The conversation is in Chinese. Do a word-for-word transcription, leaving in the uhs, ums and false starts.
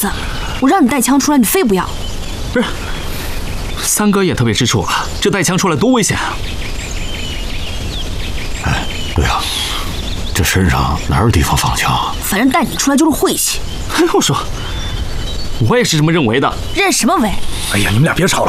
算了，我让你带枪出来，你非不要。 不是，三哥也特别吃醋了，这带枪出来多危险啊！ 哎，对啊，这身上哪有地方放枪啊？ 反正带你出来就是晦气。 哎，我说，我也是这么认为的。 认什么为？ 哎呀，你们俩别吵了，